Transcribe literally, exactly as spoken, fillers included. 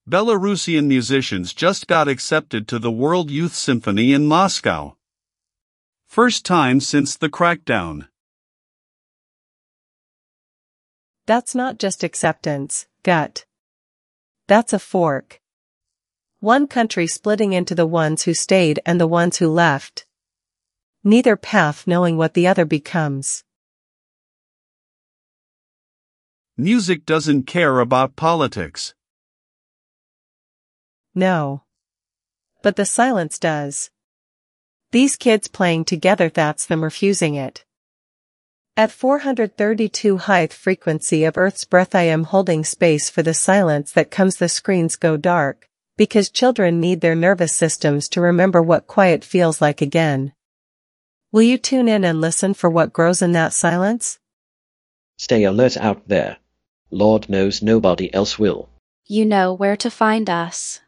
Belarusian musicians just got accepted to the World Youth Symphony in Moscow. First time since the crackdown. That's not just acceptance, gut. That's a fork. One country splitting into the ones who stayed and the ones who left. Neither path knowing what the other becomes. Music doesn't care about politics. No. But the silence does. These kids playing together, that's them refusing it. At four hundred thirty-two height frequency of Earth's breath, I am holding space for the silence that comes. The screens go dark, because children need their nervous systems to remember what quiet feels like again. Will you tune in and listen for what grows in that silence? Stay alert out there. Lord knows nobody else will. You know where to find us.